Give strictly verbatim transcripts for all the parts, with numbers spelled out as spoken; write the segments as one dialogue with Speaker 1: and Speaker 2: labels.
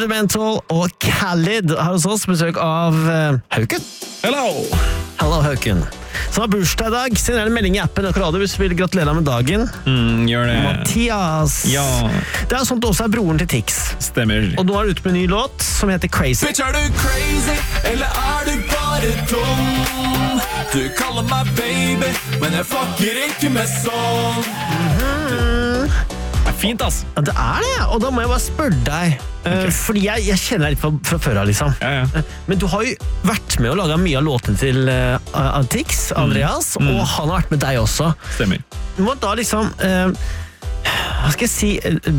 Speaker 1: Fundamental og Khalid har hos oss besøk av uh, Hauken.
Speaker 2: Hello!
Speaker 1: Hello, Hauken. Som har bursdag i dag. Send en melding i appen akkurat hvis du vil gratulere med dagen.
Speaker 2: Mm, gjør det.
Speaker 1: Mathias.
Speaker 2: Ja.
Speaker 1: Det er sånn at også er broren til Tix.
Speaker 2: Stemmer.
Speaker 1: Og nå er du ute med en ny låt som heter Crazy.
Speaker 3: Bitch, er du crazy, eller er du bare dum? Du kaller meg baby, men jeg fucker ikke med sånn.
Speaker 1: Mm-hmm.
Speaker 2: Det er fint, ass.
Speaker 1: Ja, det er det, og da må jeg bare spørre deg. Okay. Fordi jeg, jeg kjenner deg litt fra, fra før av, liksom.
Speaker 2: Ja, ja.
Speaker 1: Men du har jo vært med å lage mye av låtene til uh, Tix, Andreas, mm. og han har vært med deg også.
Speaker 2: Stemmer.
Speaker 1: Du må da liksom... Uh, hva skal jeg si?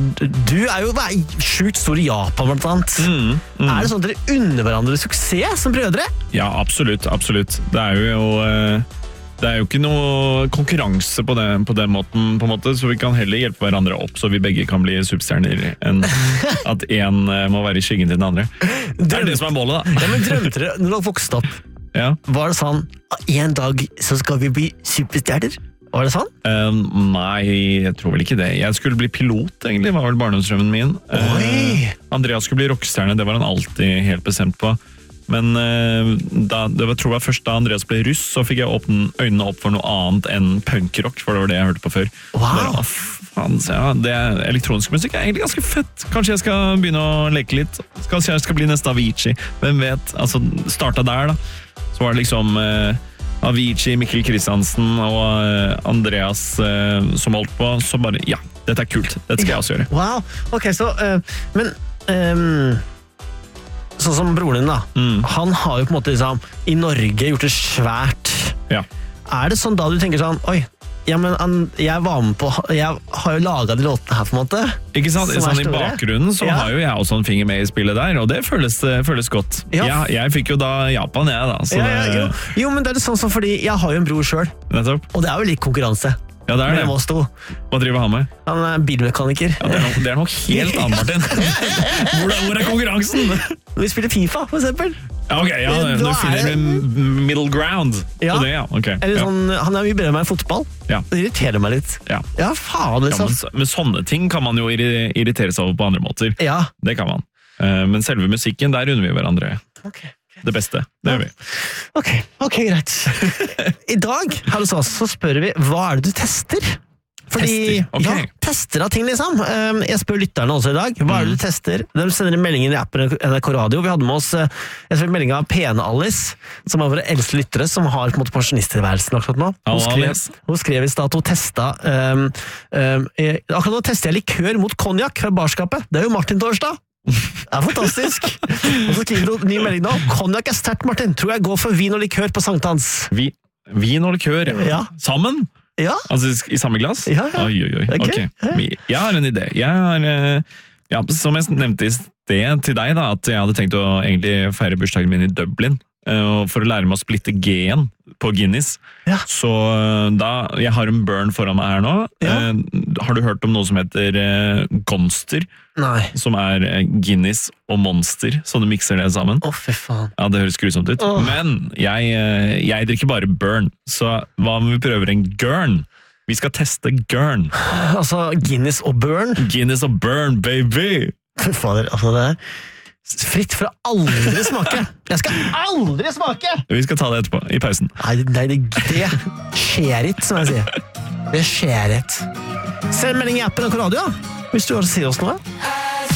Speaker 1: Du er jo sjukt stor i Japan, blant annet. Mm, mm. Er det sånn at dere unner hverandre suksess som brødre?
Speaker 2: Ja, absolutt, absolutt. Det er jo... Uh... Det er jo ikke noe konkurranse på, det, på den måten, på en måte, så vi kan heller hjelpe hverandre opp, så vi begge kan bli superstjerner, enn at en må være i skyggen til den andre. Det er det som er målet, da.
Speaker 1: Ja, men drømte dere, når dere vokste opp,
Speaker 2: ja.
Speaker 1: Var det sånn, en dag så skal vi bli superstjerner? Var det sånn?
Speaker 2: Uh, nei, jeg tror vel ikke det. Jeg skulle bli pilot, egentlig, var vel barndomsdrømmen min. Uh, Andreas skulle bli rockestjerne, det var han alltid helt bestemt på. Men da, det var, tror jeg først da Andreas ble russ, så fikk jeg åpne øynene opp for noe annet enn punkrock, for det var det jeg hørte på før.
Speaker 1: Wow!
Speaker 2: Bare, faen, ja, det er, elektronisk musikk er egentlig ganske fett. Kanskje jeg skal begynne å leke litt. Kanskje jeg skal bli neste Avicii. Hvem vet? Altså, startet der da. Så var det liksom eh, Avicii, Mikkel Kristiansen og eh, Andreas eh, som holdt på. Så bare, ja, dette er kult. Dette skal jeg også gjøre.
Speaker 1: Wow! Ok, så, uh, men... Um sånn som broren din da, mm. han har jo på en måte liksom, i Norge gjort det svært.
Speaker 2: Ja.
Speaker 1: Er det sånn da du tenker sånn, oi, ja, men han, jeg var med på, jeg har jo laget de låtene her på en måte.
Speaker 2: Ikke sant? Sånn, i bakgrunnen så ja. Har jo jeg også en finger med i spillet der, og det føles, føles godt. Ja. Jeg, jeg fikk jo da Japan, jeg da. Så
Speaker 1: ja, ja, jo. jo, men det er det sånn som fordi jeg har jo en bror selv,
Speaker 2: Nettopp.
Speaker 1: Og det er jo litt konkurranse.
Speaker 2: Ja, det er det.
Speaker 1: Hva
Speaker 2: driver han med?
Speaker 1: Han er bilmekaniker.
Speaker 2: Ja, det er noe, det er noe helt annet, Martin. Hvor, hvor er konkurransen?
Speaker 1: Vi spiller FIFA, for eksempel.
Speaker 2: Ja, ok, ja, du finner middle ground.
Speaker 1: Ja.
Speaker 2: Det, ja. Okay.
Speaker 1: Eller sånn,
Speaker 2: ja.
Speaker 1: Han er mye bedre med fotball.
Speaker 2: Ja.
Speaker 1: Det irriterer meg litt.
Speaker 2: Ja,
Speaker 1: ja faen. Det,
Speaker 2: ja, men, men sånne ting kan man jo irritere seg over på andre måter.
Speaker 1: Ja.
Speaker 2: Det kan man. Men selve musikken, der unner vi hverandre.
Speaker 1: Ok.
Speaker 2: Det beste, det gjør vi.
Speaker 1: Ok, ok, greit. I dag, her hos oss, så spør vi, hva er det du tester? Fordi,
Speaker 2: tester, ok.
Speaker 1: Ja, tester av ting liksom. Jeg spør lytterne også i dag, hva er det du tester? De sender en melding i appen N R K Radio. Vi hadde med oss jeg en melding av Pene Alice, som er våre eldste lyttere, som har på en måte pensjonisttilværelsen akkurat nå. Hun skrev, hun skrev i stad at hun testet, um, um, akkurat nå tester jeg likør mot konjakk fra barskapet. Det er jo Martin Torsdag. Det er fantastisk. Og så skriver du ny melding nå. Konjakk er sterkt, Martin. Tror jeg går for vin og likør på sankthans.
Speaker 2: Vi, vin og likør, ja.
Speaker 1: Ja.
Speaker 2: Sammen?
Speaker 1: Ja.
Speaker 2: Altså i samme glass?
Speaker 1: Ja, ja.
Speaker 2: Oi, oi, oi.
Speaker 1: Okay.
Speaker 2: Okay. Jeg har en idé. Jeg har, ja, som jeg nevnte i sted til deg, da, at jeg hadde tenkt å egentlig feire bursdagen min i Dublin. For å lære meg å splitte G-en på Guinness.
Speaker 1: Ja.
Speaker 2: Så da, jeg har en burn foran meg her nå. Ja. Har du hørt om noe som heter Gonster?
Speaker 1: Nei.
Speaker 2: Som er Guinness og Monster, så du mikser det sammen.
Speaker 1: Å, fy faen.
Speaker 2: Ja, det høres grusomt ut. Oh. Men jeg, jeg drikker bare burn, så hva om vi prøver en gurn? Vi skal teste gurn.
Speaker 1: Altså Guinness og burn?
Speaker 2: Guinness og burn, baby!
Speaker 1: Fy fader, altså det er fritt for å aldri smake. Jeg skal aldri smake!
Speaker 2: Vi skal ta det etterpå, i pausen.
Speaker 1: Nei, nei det, det skjer ikke, som jeg sier. Det skjer ikke. Send melding i appen N R K Radio, hvis du har å si oss noe.